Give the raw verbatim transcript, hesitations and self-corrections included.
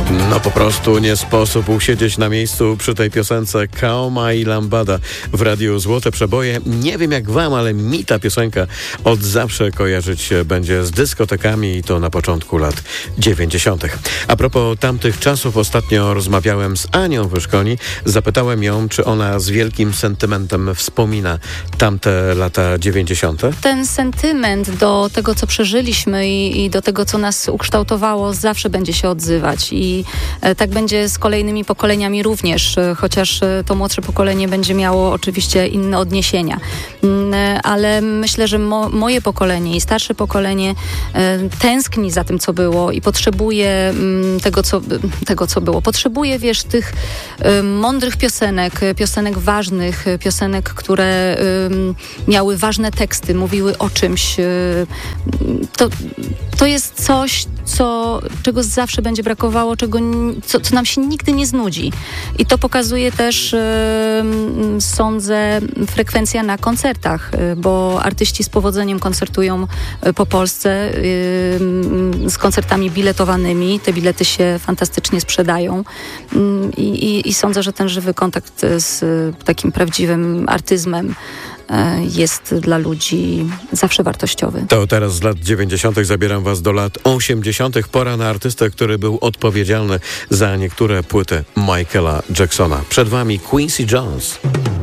No po prostu nie sposób usiedzieć na miejscu przy tej piosence Kaoma i Lambada w Radiu Złote Przeboje. Nie wiem jak wam, ale mi ta piosenka od zawsze kojarzyć się będzie z dyskotekami i to na początku lat dziewięćdziesiątych. A propos tamtych czasów, ostatnio rozmawiałem z Anią Wyszkoni. Zapytałem ją, czy ona z wielkim sentymentem wspomina tamte lata dziewięćdziesiąte. Ten sentyment do tego, co przeżyliśmy i, i do tego, co nas ukształtowało, zawsze będzie się odzywać i e, tak będzie z kolejnymi pokoleniami również, e, chociaż e, to młodsze pokolenie będzie miało oczywiście inne odniesienia. E, ale myślę, że mo, moje pokolenie i starsze pokolenie e, tęskni za tym, co było i potrzebuje m, tego, co, tego, co było. Potrzebuje, wiesz, tych e, mądrych piosenek, piosenek ważnych, piosenek, które e, miały ważne teksty, mówiły o czymś. E, to, to jest coś, co, czego zawsze będzie brakowało, czego, co, co nam się nigdy nie znudzi. I to pokazuje też, yy, sądzę, frekwencja na koncertach, yy, bo artyści z powodzeniem koncertują yy, po Polsce yy, z koncertami biletowanymi. Te bilety się fantastycznie sprzedają yy, i, i sądzę, że ten żywy kontakt z yy, takim prawdziwym artyzmem jest dla ludzi zawsze wartościowy. To teraz z lat dziewięćdziesiątych zabieram was do lat osiemdziesiątych. Pora na artystę, który był odpowiedzialny za niektóre płyty Michaela Jacksona. Przed wami Quincy Jones.